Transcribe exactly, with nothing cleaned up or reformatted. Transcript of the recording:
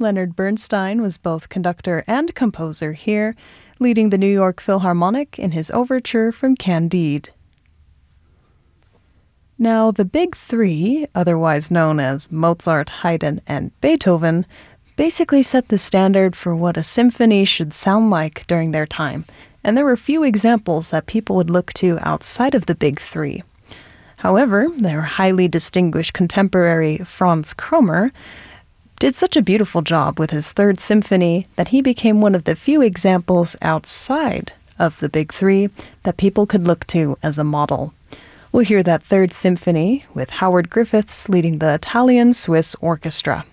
Leonard Bernstein was both conductor and composer here, leading the New York Philharmonic in his overture from Candide. Now, the Big Three, otherwise known as Mozart, Haydn, and Beethoven, basically set the standard for what a symphony should sound like during their time, and there were few examples that people would look to outside of the Big Three. However, their highly distinguished contemporary Franz Kromer did such a beautiful job with his Third Symphony that he became one of the few examples outside of the Big Three that people could look to as a model. We'll hear that Third Symphony with Howard Griffiths leading the Italian-Swiss Orchestra.